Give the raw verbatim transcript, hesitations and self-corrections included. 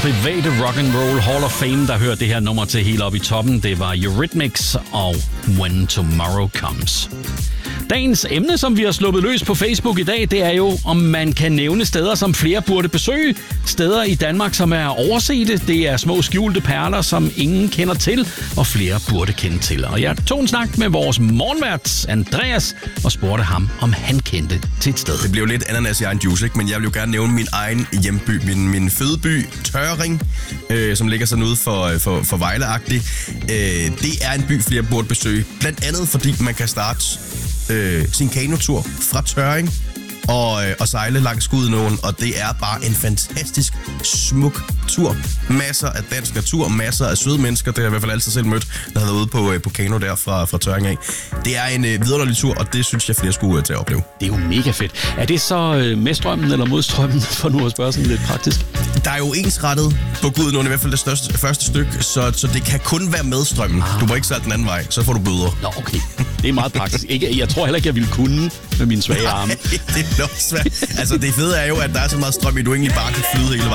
private rock and roll Hall of Fame, der hørte det her nummer til helt op i toppen. Det var Eurythmics og When Tomorrow Comes. Dagens emne, som vi har sluppet løs på Facebook i dag, det er jo, om man kan nævne steder, som flere burde besøge. Steder i Danmark, som er oversete. Det er små skjulte perler, som ingen kender til, og flere burde kende til. Og jeg tog en snak med vores morgenvært, Andreas, og spurgte ham, om han kendte til et sted. Det blev lidt ananas i egen juice, ikke? Men jeg vil jo gerne nævne min egen hjemby, min, min fødeby, Tørring, øh, som ligger sådan ude for, for, for Vejle-agtig. Øh, det er en by, flere burde besøge. Blandt andet, fordi man kan starte Øh, sin kanotur fra Tørring og, øh, og sejle langs Gudenåen, og det er bare en fantastisk smuk tur. Masser af dansk natur, masser af søde mennesker, det har jeg i hvert fald altid selv mødt, der har været ude på, øh, på kano der fra, fra Tørring af. Det er en øh, vidunderlig tur, og det synes jeg flere skulle øh, til at opleve. Det er jo mega fedt. Er det så øh, med strømmen eller mod strømmen, for nu at spørge sådan lidt praktisk? Der er jo ensrettet på Gudenåen, i hvert fald det største, første stykke, så, så det kan kun være med strømmen. Ah. Du må ikke sejle den anden vej, så får du bøder. Nå, okay. Det er meget praktisk. Ikke, jeg tror heller ikke, jeg ville kunne med mine svage arme. Det er nok svært. Altså, det fede er jo, at der er så meget strøm i, at du egentlig bare kan flyde hele